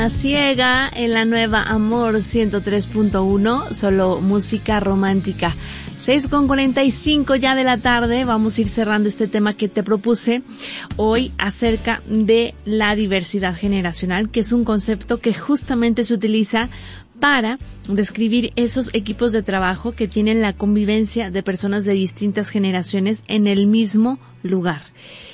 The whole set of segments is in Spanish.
Ciega en la nueva Amor 103.1, solo música romántica. 6:45 ya de la tarde, vamos a ir cerrando este tema que te propuse hoy acerca de la diversidad generacional, que es un concepto que justamente se utiliza para describir esos equipos de trabajo que tienen la convivencia de personas de distintas generaciones en el mismo lugar.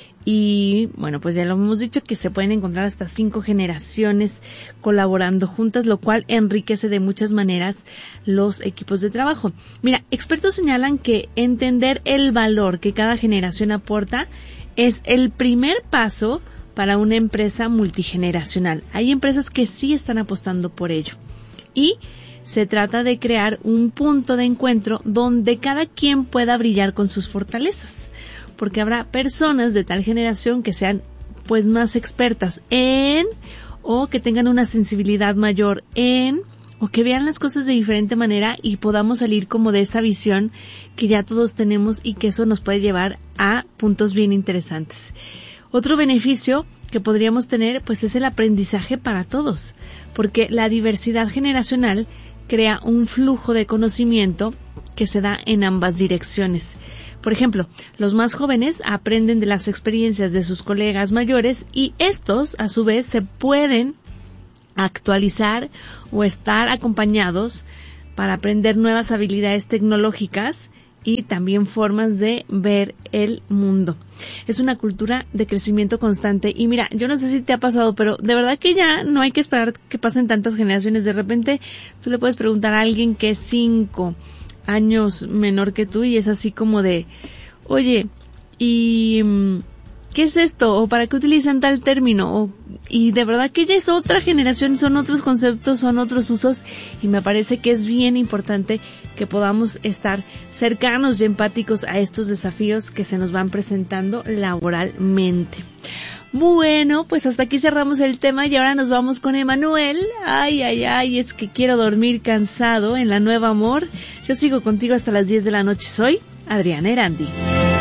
Y bueno, pues ya lo hemos dicho que se pueden encontrar hasta 5 generaciones colaborando juntas, lo cual enriquece de muchas maneras los equipos de trabajo. Mira, expertos señalan que entender el valor que cada generación aporta es el primer paso para una empresa multigeneracional. Hay empresas que sí están apostando por ello. Y se trata de crear un punto de encuentro donde cada quien pueda brillar con sus fortalezas. Porque habrá personas de tal generación que sean pues más expertas en, o que tengan una sensibilidad mayor en, o que vean las cosas de diferente manera y podamos salir como de esa visión que ya todos tenemos y que eso nos puede llevar a puntos bien interesantes. Otro beneficio que podríamos tener pues es el aprendizaje para todos, porque la diversidad generacional crea un flujo de conocimiento que se da en ambas direcciones. Por ejemplo, los más jóvenes aprenden de las experiencias de sus colegas mayores y estos, a su vez, se pueden actualizar o estar acompañados para aprender nuevas habilidades tecnológicas y también formas de ver el mundo. Es una cultura de crecimiento constante. Y mira, yo no sé si te ha pasado, pero de verdad que ya no hay que esperar que pasen tantas generaciones. De repente, tú le puedes preguntar a alguien que es 5 años menor que tú y es así como de, oye, ¿y qué es esto? ¿O para qué utilizan tal término? Y de verdad que ya es otra generación, son otros conceptos, son otros usos y me parece que es bien importante que podamos estar cercanos y empáticos a estos desafíos que se nos van presentando laboralmente. Bueno, pues hasta aquí cerramos el tema y ahora nos vamos con Emanuel. Ay, es que quiero dormir cansado en la nueva Amor. Yo sigo contigo hasta las 10 de la noche. Soy Adriana Erandi.